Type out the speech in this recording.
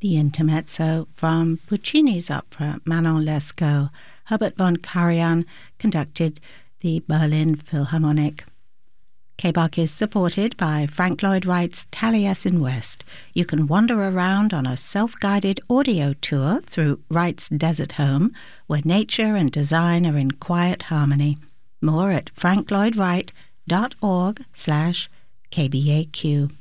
The Intermezzo from Puccini's opera Manon Lescaut. Herbert von Karajan conducted the Berlin Philharmonic. K-Bach is supported by Frank Lloyd Wright's Taliesin West. You can wander around on a self-guided audio tour through Wright's desert home, where nature and design are in quiet harmony. More at franklloydwright.org/KBAQ.